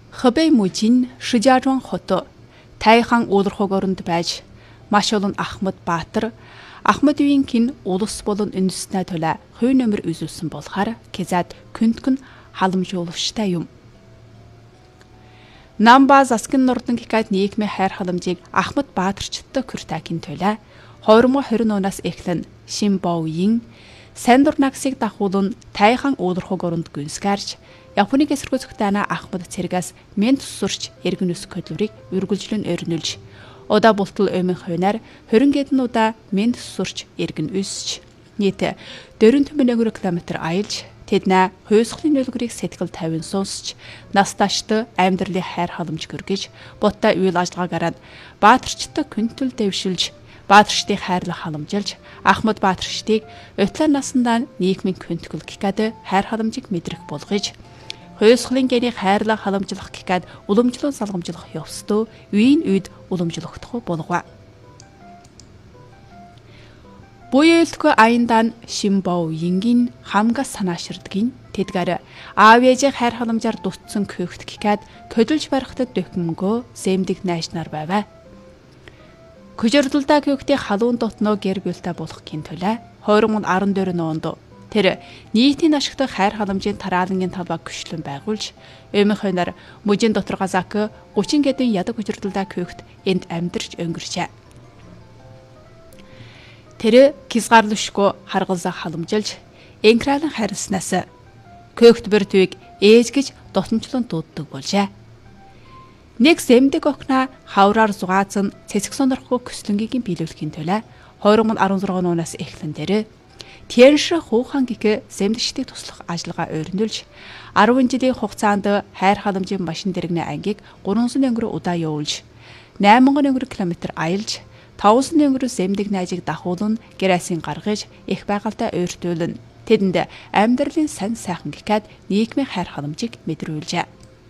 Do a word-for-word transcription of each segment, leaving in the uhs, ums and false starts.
Хэбэй мужийн Шижажуан хот тайхан уулархаг оронд байж маш олон Ахмад Баатар Ахмадын кин улс болон үндэснээ тула хувь нэмэр үзүүлсэн болохоор Кизад күнтгэн халамжуулвштай юм. Намба засгийн нурдан гикад нийгмийн хайр халамжийг Ахмад Баатарчдад хүртээхин тула двадцать двадцать оноос эхлэн Шимбаогийн сайн дурнагсыг дахуулан тайхан уулархаг оронд гүнсгаарч Японы эсрэг зохиолтойна Ахмад цэргээс мен тусурч эргэн үс хөдөлмөрийг үргэлжлэн өрнүүлж удаа бултал өмн хувинаар хорин гэдэн удаа мен тусурч эргэн үсч нийт дөрвөн километр аялж тэднээ хуйсгалын нөлгөрийг сэтгэл тавин сонсч насташд амьдралын хайр халамж гөргөж боттой үйл ажиллагаагаар Баатарчдад күнтэл дэвшилж Баатарчдыг хайрлах халамжилж Ахмад Баатарчдыг утлаар насандаа нийгмийн күнтгэл гикад хайр халамжийг мэдрэх болгож хуйсгалын гэрийг хайрлах халамжлах гикад уламжлал салгамжлах ёстой үеийн үед уламжлахдах болгоо. Буйэлтгүй аяндан Шимбаогийн хамгас санааширдгийн тэдгээр аав ээжийн хайр халамжаар дутсан көөхт гикад хөдөлж барихтад дөхмөнгөө зэмдэг найшнаар байваа. Күжирлдаа көөхтийн халуун дотноо гэр бүлтэй болох гин төлөө двадцать дөрвөн онд тэр нийтийн ашигтай хайр халамжийн тараалангийн талбайг гүшлэн байгуулж өмн хойноор мужийн дотор газак тридцать гэдэн ядаг хүчрдэлдээ көөхт энд амьдарч өнгөрчээ. Тэр кизгарлушгүй харгалзаа халамжилж энкралан харилснаас көөхт бэртвийг ээж гэж дотомчлон дууддаг болжээ. Нэг зэмдэг окна хавраар зугаацсан цэцэг сонорхгүй көслөнгийн биелүүлэхийн төлөө двадцать дөрвөн оноос эхлэн дээр Тянш хуухан гик зэмдэгчдийг туслах ажиллагаа өрнүүлж десять жилийн хугацаанд хайр халамжийн машин дэргэний ангийг trois сая өнгөрөө удаа явуулж eight сая өнгөрөө километр аялж five сая өнгөрөө зэмдэг найжийг дахуулан гэрээсийн гаргаж их байгальтай ойртуулна. Тэдэнд амьдралын сайн сайхан гикад нийгмийн хайр халамжийг мэдрүүлжээ.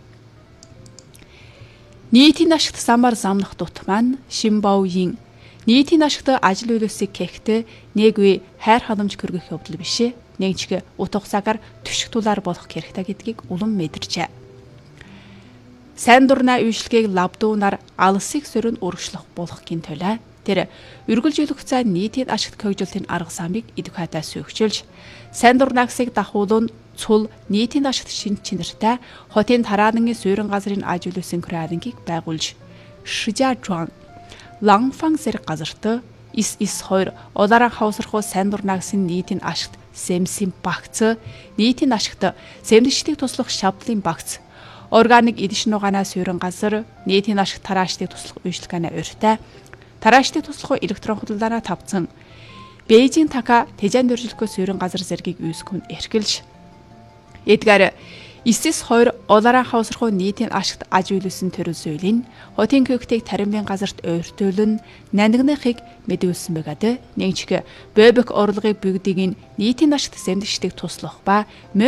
Нийтийн ашигт самар замнах дут маань Шимбаогийн нийтийн ашигт ажил үйлсийг гэхтээ нэг үе хайр халамж көргөх явдал бишээ нэг ч утга цагаар төшөх тулаар болох хэрэгтэй гэдгийг улам мэдэрчээ. Сайн дурнаа үйлчлэгийг лавдуунаар алсыг сөрөнд урагшлах болох гин төлөө тэр үргэлжлүүлэх цай нийтийн ашигт хөгжүүлэлтийн арга замыг эдүкатаа сүйгчилж сайн дурнаагсыг дахуулан цул нийтийн ашигт шин чинэртэй хотын тараангийн суурин газрын ажил үйлсийн кралингийг байгуулж Шижажуан Лангфан зэрэг газарт ис ис хоёр улаараа хавсархуу сайн дурнаагсын нийтийн ашигт Сэмсим багц нийтийн ашигт сэмдэгчдийг туслах шавдлын багц органик эдишн угаанаа суурин газар нийтийн ашигт тараачдыг туслах үйлчлэгээний урьтай тараачдыг туслах электрон худалдаанаа тавцсан Бээжин така тэжээнд дөржлөхөө суурин газар зэргийг үүсгэн эрхэлж эдгээр Исэс хоёр улаараа хавсархуу нийтийн ашигт аж үйлсэн төрөл зүйлийн хотын көөхтийг таримлын газарт ойртуулн нандиныхыг мэдүүлсэн байгаад нэгчг бөбөк орлогыг бүгдийг нь нийтийн ашигт сэмдэгчдийг туслах ба